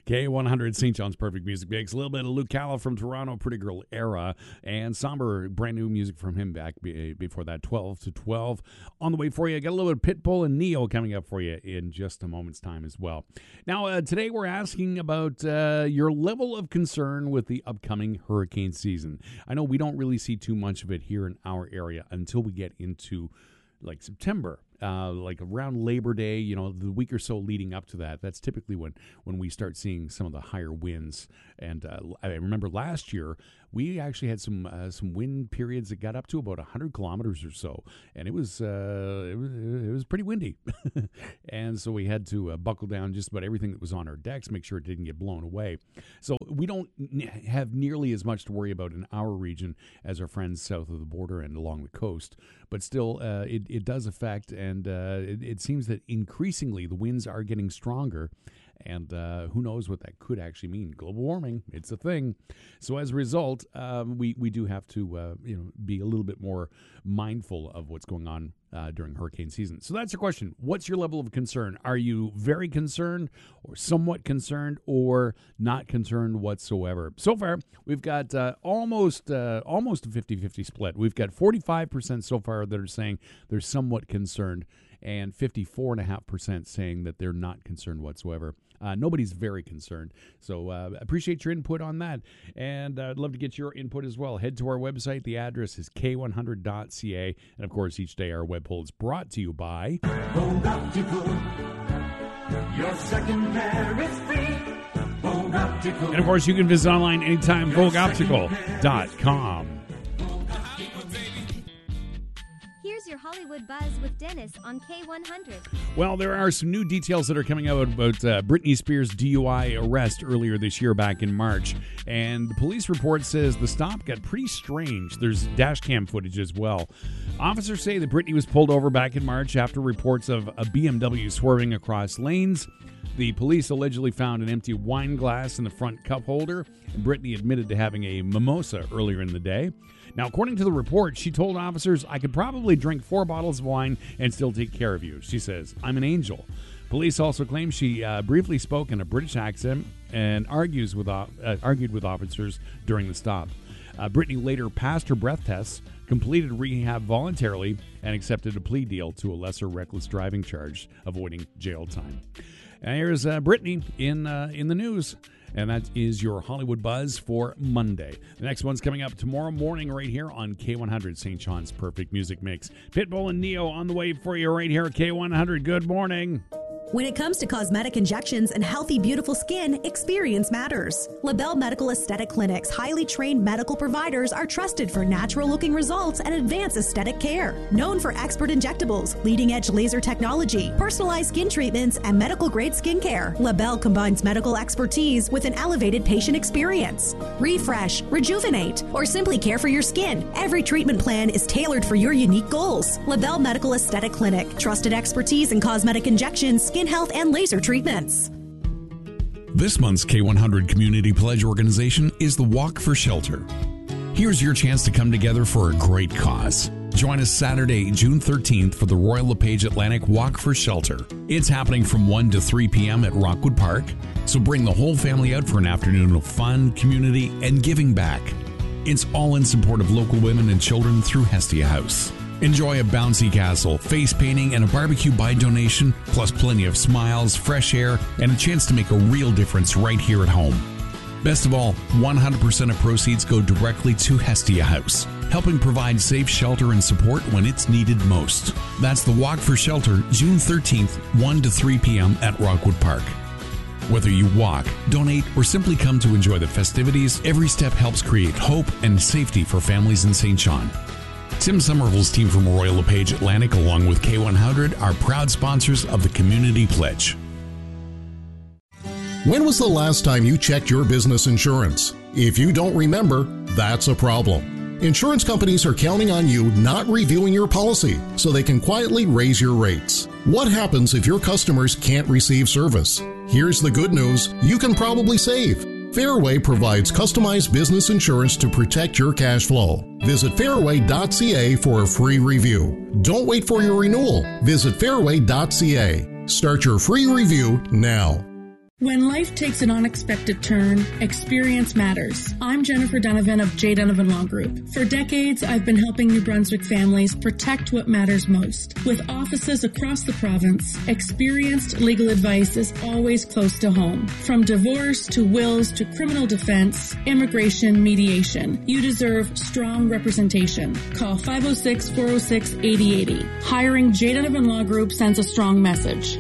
K100 St. John's Perfect Music Mix. A little bit of Luke Calla from Toronto, Pretty Girl Era, and somber, brand new music from him back before that, 12 to 12. On the way for you, I got a little bit of Pitbull and Neo coming up for you in just a moment's time as well. Now, today we're asking about your level of concern with the upcoming hurricane season. I know we don't really see too much of it here in our area until we get into like September. Like around Labor Day, the week or so leading up to that, that's typically when we start seeing some of the higher winds. And I remember last year, we actually had some wind periods that got up to about 100 kilometers or so, and it was pretty windy. And so we had to buckle down just about everything that was on our decks, make sure it didn't get blown away. So we don't have nearly as much to worry about in our region as our friends south of the border and along the coast. But still, it does affect, and it seems that increasingly the winds are getting stronger. And who knows what that could actually mean. Global warming, it's a thing. So as a result, we do have to be a little bit more mindful of what's going on during hurricane season. So that's your question. What's your level of concern? Are you very concerned or somewhat concerned or not concerned whatsoever? So far, we've got almost a 50-50 split. We've got 45% so far that are saying they're somewhat concerned, and 54.5% saying that they're not concerned whatsoever. Nobody's very concerned. So appreciate your input on that. And I'd love to get your input as well. Head to our website. The address is k100.ca. And, of course, each day our web poll is brought to you by Vogue Optical. Your second pair is free. Vogue Optical. And, of course, you can visit online anytime, VogueOptical.com. Here's your Hollywood Buzz with Dennis on K100. Well, there are some new details that are coming out about Britney Spears' DUI arrest earlier this year back in March. And the police report says the stop got pretty strange. There's dash cam footage as well. Officers say that Britney was pulled over back in March after reports of a BMW swerving across lanes. The police allegedly found an empty wine glass in the front cup holder, and Britney admitted to having a mimosa earlier in the day. Now, according to the report, she told officers, "I could probably drink 4 bottles of wine and still take care of you." She says, "I'm an angel." Police also claim she briefly spoke in a British accent and argued with officers during the stop. Britney later passed her breath tests, completed rehab voluntarily, and accepted a plea deal to a lesser reckless driving charge, avoiding jail time. And here's Britney in the news. And that is your Hollywood Buzz for Monday. The next one's coming up tomorrow morning right here on K100 St. John's Perfect Music Mix. Pitbull and Neo on the way for you right here at K100. Good morning. When it comes to cosmetic injections and healthy, beautiful skin, experience matters. LaBelle Medical Aesthetic Clinic's highly trained medical providers are trusted for natural-looking results and advanced aesthetic care. Known for expert injectables, leading-edge laser technology, personalized skin treatments, and medical-grade skincare, LaBelle combines medical expertise with an elevated patient experience. Refresh, rejuvenate, or simply care for your skin. Every treatment plan is tailored for your unique goals. LaBelle Medical Aesthetic Clinic, trusted expertise in cosmetic injections, skin health, and laser treatments. This month's K100 Community Pledge organization is the Walk for Shelter. Here's your chance to come together for a great cause. Join us Saturday, June 13th for the Royal LePage Atlantic Walk for Shelter. It's happening from 1 to 3 p.m. at Rockwood Park, so bring the whole family out for an afternoon of fun, community, and giving back. It's all in support of local women and children through Hestia House. Enjoy a bouncy castle, face painting, and a barbecue by donation, plus plenty of smiles, fresh air, and a chance to make a real difference right here at home. Best of all, 100% of proceeds go directly to Hestia House, helping provide safe shelter and support when it's needed most. That's the Walk for Shelter, June 13th, 1 to 3 p.m. at Rockwood Park. Whether you walk, donate, or simply come to enjoy the festivities, every step helps create hope and safety for families in St. John. Tim Somerville's team from Royal LePage Atlantic, along with K100, are proud sponsors of the Community Pledge. When was the last time you checked your business insurance? If you don't remember, that's a problem. Insurance companies are counting on you not reviewing your policy so they can quietly raise your rates. What happens if your customers can't receive service? Here's the good news: you can probably save. Fairway provides customized business insurance to protect your cash flow. Visit fairway.ca for a free review. Don't wait for your renewal. Visit fairway.ca. Start your free review now. When life takes an unexpected turn, experience matters. I'm Jennifer Donovan of J. Donovan Law Group. For decades, I've been helping New Brunswick families protect what matters most. With offices across the province, experienced legal advice is always close to home. From divorce to wills to criminal defense, immigration, mediation, you deserve strong representation. Call 506-406-8080. Hiring J. Donovan Law Group sends a strong message.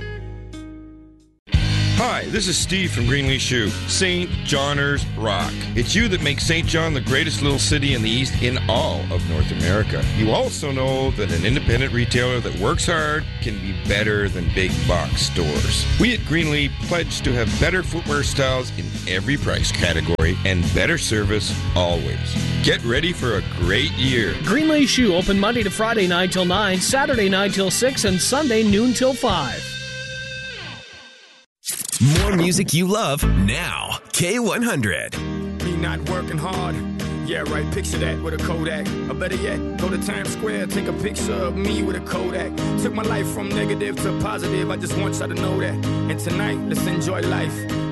Hi, this is Steve from Greenlee Shoe. St. Johners rock. It's you that makes St. John the greatest little city in the East in all of North America. You also know that an independent retailer that works hard can be better than big box stores. We at Greenlee pledge to have better footwear styles in every price category and better service always. Get ready for a great year. Greenlee Shoe open Monday to Friday 9 till 9, Saturday 9 till 6, and Sunday noon till 5. More music you love now. K100. Me not working hard. Yeah, right. Picture that with a Kodak. Or better yet, go to Times Square, take a picture of me with a Kodak. Took my life from negative to positive. I just want y'all to know that. And tonight, let's enjoy life.